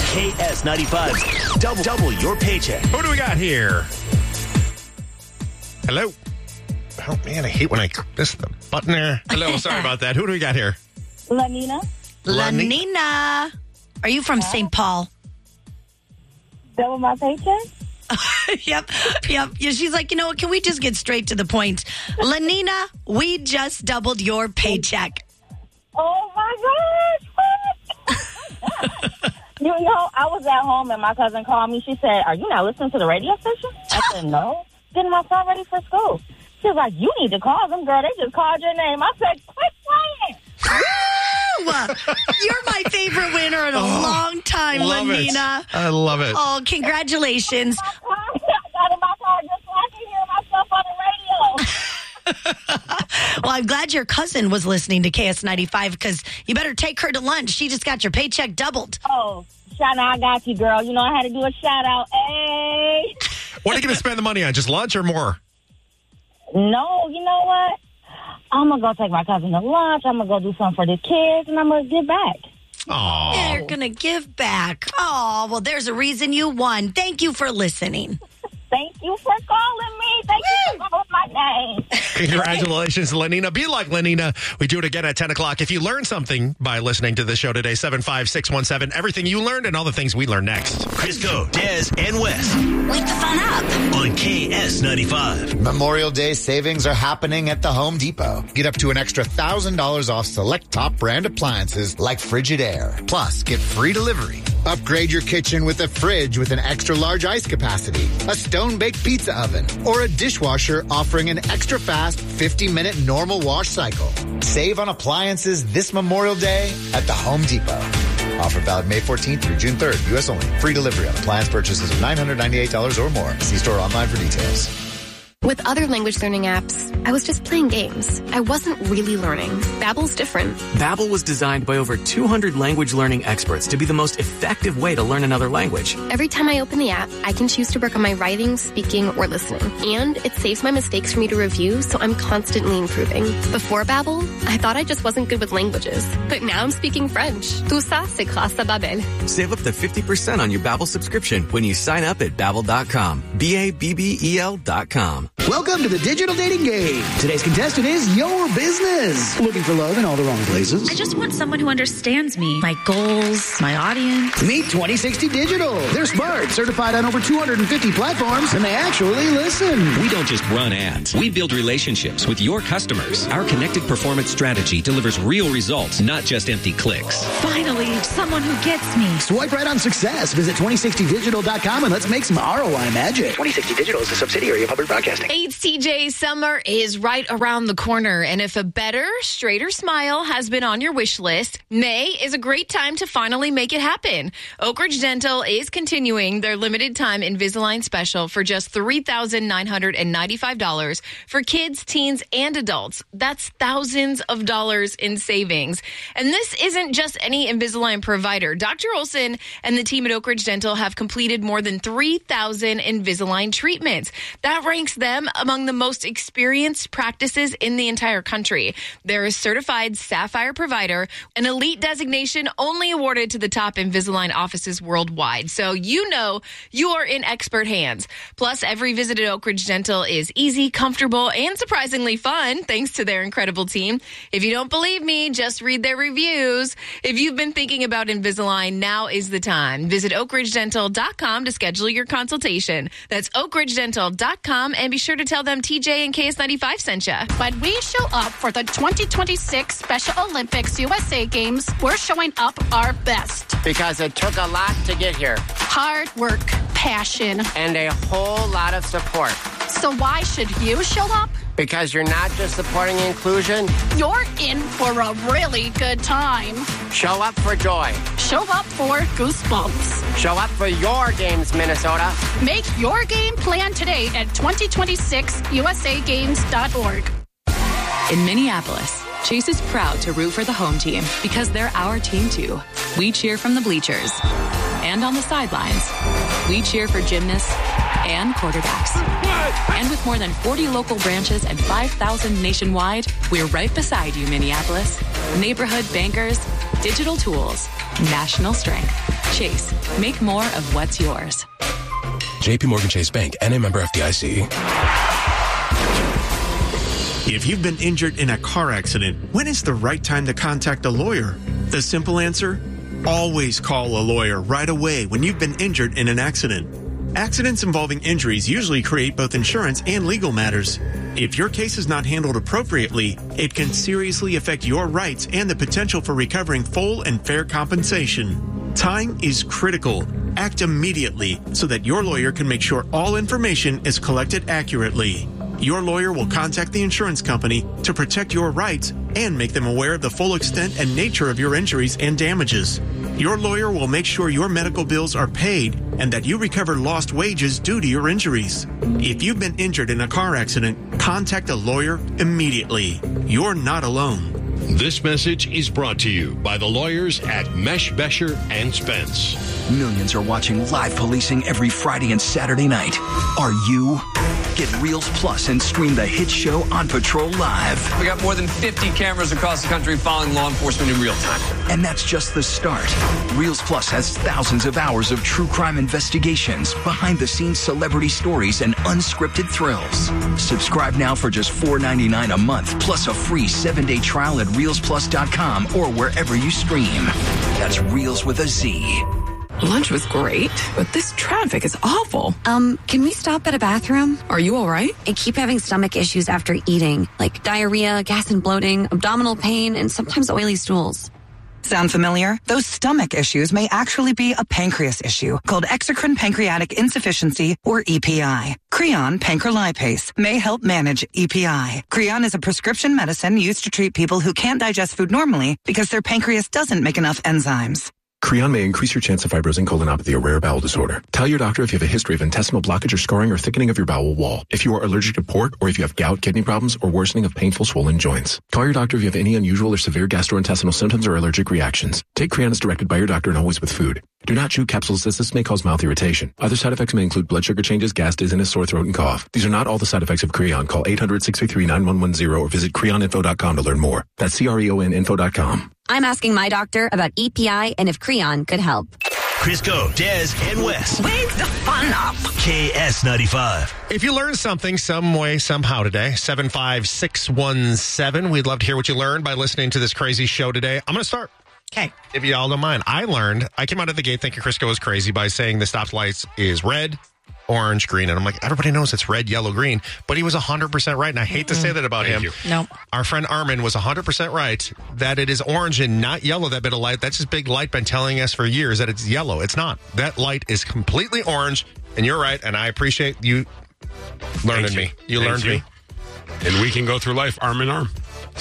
KS95. Double your paycheck. Who do we got here? Hello? Oh, man, I hate when I miss the button there. Hello, sorry about that. Who do we got here? Lanina. Lanina. Are you from St. Paul? Double my paycheck? Yep. Yeah, she's like, you know what? Can we just get straight to the point? Lanina, we just doubled your paycheck. Oh, my gosh. You know, I was at home and my cousin called me. She said, are you not listening to the radio station? I said, no. Getting my son ready for school. She was like, you need to call them, girl. They just called your name. I said, quit playing. You're my favorite winner in a long time, Lanina. I love it. Oh, congratulations. I got in my car just so I can hear myself on the radio. Well, I'm glad your cousin was listening to KS95 because you better take her to lunch. She just got your paycheck doubled. Oh, Shauna, I got you, girl. You know, I had to do a shout out. Hey. What are you going to spend the money on? Just lunch or more? No, you know what? I'm going to go take my cousin to lunch. I'm going to go do something for the kids, and I'm going to get back. Oh, You're going to give back. Oh, well, there's a reason you won. Thank you for listening. Thank you for calling me. Thank you for calling my name. Congratulations, Lanina. Be like Lanina. We do it again at 10 o'clock. If you learned something by listening to the show today, 75617, everything you learned and all the things we learned next. Crisco, Des, and Wes Wake the fun up. on KS95. Memorial Day savings are happening at the Home Depot. Get up to an extra $1,000 off select top brand appliances like Frigidaire. Plus, get free delivery. Upgrade your kitchen with a fridge with an extra large ice capacity, a stone-baked pizza oven, or a dishwasher offering an extra fast 50-minute normal wash cycle. Save on appliances this Memorial Day at the Home Depot. Offer valid May 14th through June 3rd. U.S. only. Free delivery on appliance purchases of $998 or more. See store online for details. With other language learning apps, I was just playing games. I wasn't really learning. Babbel's different. Babbel was designed by over 200 language learning experts to be the most effective way to learn another language. Every time I open the app, I can choose to work on my writing, speaking, or listening. And it saves my mistakes for me to review, so I'm constantly improving. Before Babbel, I thought I just wasn't good with languages. But now I'm speaking French. Tout ça, c'est grâce à Babbel. Save up to 50% on your Babbel subscription when you sign up at Babbel.com. Babbel.com. Welcome to the Digital Dating Game. Today's contestant is your business. Looking for love in all the wrong places? I just want someone who understands me, my goals, my audience. Meet 2060 Digital. They're smart, certified on over 250 platforms, and they actually listen. We don't just run ads. We build relationships with your customers. Our connected performance strategy delivers real results, not just empty clicks. Finally, someone who gets me. Swipe right on success. Visit 2060digital.com and let's make some ROI magic. 2060 Digital is a subsidiary of Public Broadcasting. HTJ summer is right around the corner, and if a better, straighter smile has been on your wish list, May is a great time to finally make it happen. Oak Ridge Dental is continuing their limited time Invisalign special for just $3,995 for kids, teens, and adults. That's thousands of dollars in savings. And this isn't just any Invisalign provider. Dr. Olson and the team at Oak Ridge Dental have completed more than 3,000 Invisalign treatments. That ranks them among the most experienced practices in the entire country. They're a certified Sapphire provider, an elite designation only awarded to the top Invisalign offices worldwide. So you know you are in expert hands. Plus, every visit at Oak Ridge Dental is easy, comfortable, and surprisingly fun, thanks to their incredible team. If you don't believe me, just read their reviews. If you've been thinking about Invisalign, now is the time. Visit oakridgedental.com to schedule your consultation. That's oakridgedental.com, and be sure to tell them TJ and KS95 sent you. When we show up for the 2026 Special Olympics USA Games, we're showing up our best. Because it took a lot to get here. Hard work, passion, and a whole lot of support. So why should you show up? Because you're not just supporting inclusion. You're in for a really good time. Show up for joy. Show up for goosebumps. Show up for your games, Minnesota. Make your game plan today at 2026usagames.org. In Minneapolis, Chase is proud to root for the home team because they're our team too. We cheer from the bleachers and on the sidelines. We cheer for gymnasts and quarterbacks. And with more than 40 local branches and 5,000 nationwide, we're right beside you, Minneapolis. Neighborhood bankers, digital tools, national strength. Chase, make more of what's yours. JP Morgan Chase Bank, N.A. member FDIC. If you've been injured in a car accident, when is the right time to contact a lawyer? The simple answer? Always call a lawyer right away when you've been injured in an accident. Accidents involving injuries usually create both insurance and legal matters. If your case is not handled appropriately, it can seriously affect your rights and the potential for recovering full and fair compensation. Time is critical. Act immediately so that your lawyer can make sure all information is collected accurately. Your lawyer will contact the insurance company to protect your rights and make them aware of the full extent and nature of your injuries and damages. Your lawyer will make sure your medical bills are paid and that you recover lost wages due to your injuries. If you've been injured in a car accident, contact a lawyer immediately. You're not alone. This message is brought to you by the lawyers at Mesh, Besher and Spence. Millions are watching live policing every Friday and Saturday night. Are you? Get Reels Plus and stream the hit show On Patrol Live. We got more than 50 cameras across the country following law enforcement in real time. And that's just the start. Reels Plus has thousands of hours of true crime investigations, behind-the-scenes celebrity stories, and unscripted thrills. Subscribe now for just $4.99 a month, plus a free 7-day trial at ReelsPlus.com or wherever you stream. That's Reels with a Z. Lunch was great, but this traffic is awful. Can we stop at a bathroom? Are you all right? I keep having stomach issues after eating, like diarrhea, gas and bloating, abdominal pain, and sometimes oily stools. Sound familiar? Those stomach issues may actually be a pancreas issue called exocrine pancreatic insufficiency, or EPI. Creon pancrelipase may help manage EPI. Creon is a prescription medicine used to treat people who can't digest food normally because their pancreas doesn't make enough enzymes. Creon may increase your chance of fibrosing colonopathy, a rare bowel disorder. Tell your doctor if you have a history of intestinal blockage or scarring or thickening of your bowel wall, if you are allergic to pork, or if you have gout, kidney problems, or worsening of painful swollen joints. Call your doctor if you have any unusual or severe gastrointestinal symptoms or allergic reactions. Take Creon as directed by your doctor and always with food. Do not chew capsules as this may cause mouth irritation. Other side effects may include blood sugar changes, gas, dizziness, sore throat, and cough. These are not all the side effects of Creon. Call 800-633-9110 or visit creoninfo.com to learn more. That's CREONinfo.com. I'm asking my doctor about EPI and if Creon could help. Crisco, Des, and Wes. Wake the fun up. KS95. If you learned something some way, somehow today, 75617, we'd love to hear what you learned by listening to this crazy show today. I'm going to start. Okay. If you all don't mind. I came out of the gate thinking Crisco was crazy by saying the stoplights is red, orange, green. And I'm like, everybody knows it's red, yellow, green. But he was 100% right. And I hate to say that about him. No. Our friend Armin was 100% right that it is orange and not yellow, that bit of light. That's just Big Light been telling us for years that it's yellow. It's not. That light is completely orange. And you're right. And I appreciate you learning me. You learned me. And we can go through life arm in arm.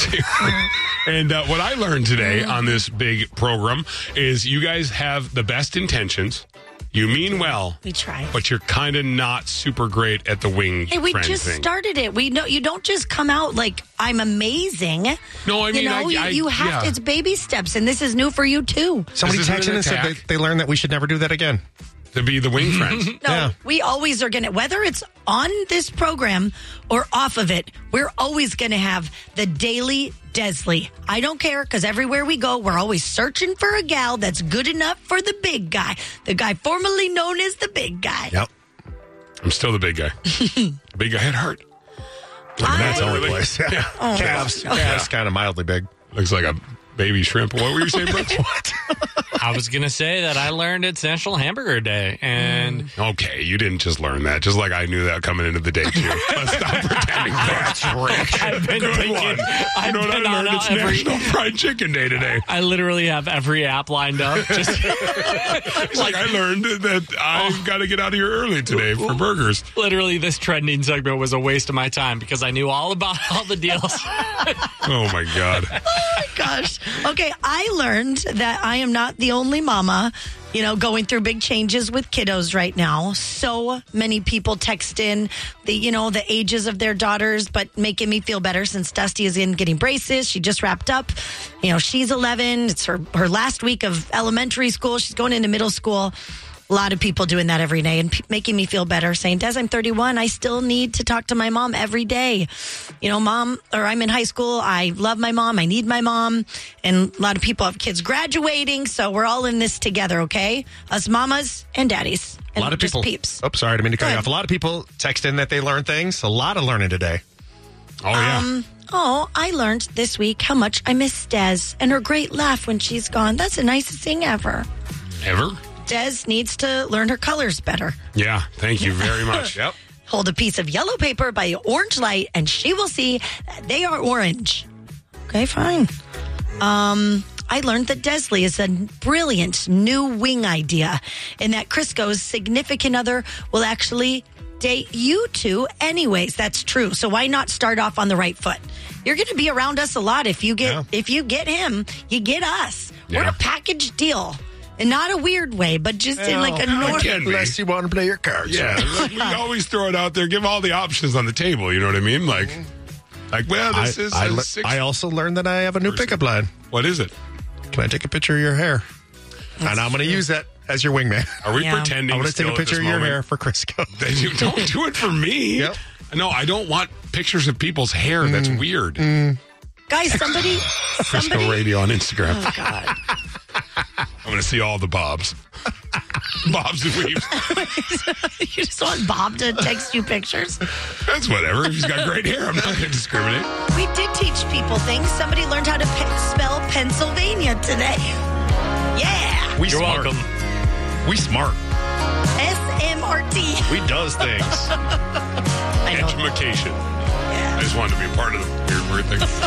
And what I learned today on this big program is you guys have the best intentions. You mean well. We try. But you're kind of not super great at the wing Hey, we friend just thing. started it. We know you don't just come out like I'm amazing. No, I mean, you have to, it's baby steps, and this is new for you too. Somebody texted and said they learned that we should never do that again. To be the wing friends. No, we always are going to, whether it's on this program or off of it, we're always going to have the Daily Desley. I don't care, because everywhere we go, we're always searching for a gal that's good enough for the big guy. The guy formerly known as the big guy. Yep. I'm still the big guy. Big guy at heart. That's the only place. Yeah. Oh, Calves. okay. Calves kind of mildly big. Looks like a baby shrimp. What were you saying, Brooks? What? I was going to say that I learned it's National Hamburger Day. And okay, you didn't just learn that. Just like I knew that coming into the day, too. Let's stop pretending that's rich. I've been Good thinking. one. I've You know what been I on learned? It's every- National Fried Chicken Day today. I literally have every app lined up. Just It's like I learned that I've got to get out of here early today for burgers. literally, this trending segment was a waste of my time because I knew all about all the deals. Oh, my God. Gosh. Okay, I learned that I am not the only mama, going through big changes with kiddos right now. So many people text in the ages of their daughters, but making me feel better since Dusty is in getting braces. She just wrapped up. She's 11. It's her last week of elementary school. She's going into middle school. A lot of people doing that every day and making me feel better, saying, Des, I'm 31. I still need to talk to my mom every day. You know, I'm in high school. I love my mom. I need my mom. And a lot of people have kids graduating. So we're all in this together, okay? Us mamas and daddies. And a lot of just people. Peeps. Oh, sorry, I didn't mean to cut you off. A lot of people text in that they learn things. A lot of learning today. Oh, yeah. I learned this week how much I miss Des and her great laugh when she's gone. That's the nicest thing ever. Ever? Des needs to learn her colors better. Yeah, thank you very much. Yep. Hold a piece of yellow paper by an orange light, and she will see that they are orange. Okay, fine. I learned that Desley is a brilliant new wing idea, and that Crisco's significant other will actually date you two anyways. That's true. So why not start off on the right foot? You're going to be around us a lot. If you get him, you get us. Yeah. We're a package deal. And not a weird way, but just in like a normal... Unless you want to play your cards. Yeah, we always throw it out there. Give all the options on the table. You know what I mean? Like well, this is... I also learned that I have a new pickup line. What is it? Can I take a picture of your hair? And I'm going to use that as your wingman. Are we pretending? I'm going to take a picture of your hair for Crisco. Don't do it for me. Yep. No, I don't want pictures of people's hair. That's weird. Guys, somebody... Crisco Radio on Instagram. Oh, God. I'm going to see all the Bobs. Bobs and Weaves. You just want Bob to text you pictures? That's whatever. If he's got great hair, I'm not going to discriminate. We did teach people things. Somebody learned how to spell Pennsylvania today. Yeah. You're welcome. We smart. SMRT. We does things. Edumacation. Yeah. I just wanted to be a part of the weird thing.